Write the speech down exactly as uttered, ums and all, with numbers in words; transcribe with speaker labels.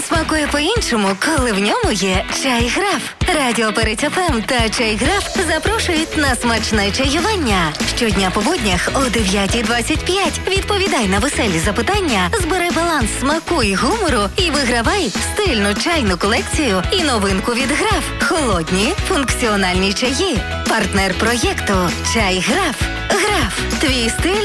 Speaker 1: Він смакує по-іншому, коли в ньому є чай Граф. Радіо Перець еф ем та чай Граф запрошують на смачне чаювання. Щодня по буднях о дев'ята двадцять п'ять відповідай на веселі запитання, збирай баланс смаку і гумору і вигравай стильну чайну колекцію і новинку від Граф. Холодні функціональні чаї. Партнер проєкту «Чай Граф». Граф. Твій стиль